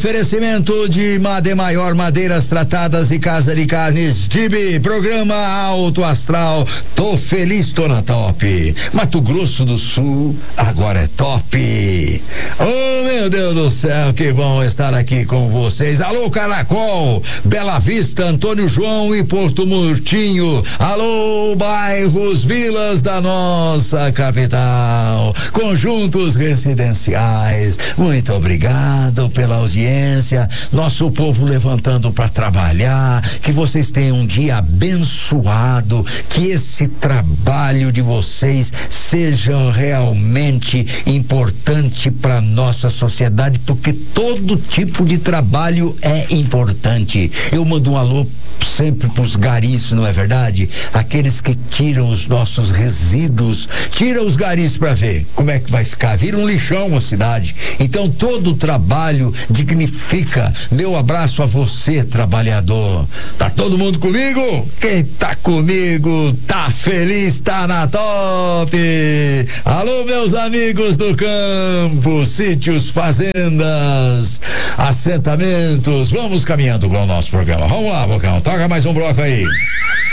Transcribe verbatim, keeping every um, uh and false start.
Oferecimento de Made Maior Madeiras Tratadas e Casa de Carnes Dibi, programa Alto Astral. Tô feliz, tô na top. Mato Grosso do Sul agora é top. Oh, meu Deus do céu, que bom estar aqui com vocês. Alô, Caracol, Bela Vista, Antônio João e Porto Murtinho. Alô, bairros, vilas da nossa capital, conjuntos residenciais. Muito obrigado pela audiência, nosso povo levantando para trabalhar, que vocês tenham um dia abençoado, que esse trabalho de vocês seja realmente importante para nossa sociedade, porque todo tipo de trabalho é importante. Eu mando um alô sempre pros garis, não é verdade? Aqueles que tiram os nossos resíduos, tira os garis para ver como é que vai ficar, vira um lixão a cidade. Então todo o trabalho dignifica. Meu abraço a você, trabalhador. Tá todo mundo comigo? Quem tá comigo tá feliz, tá na top. Alô, meus amigos do campo, sítios, fazendas, assentamentos. Vamos caminhando com o nosso programa. Vamos lá, Bocão, toca mais um bloco aí.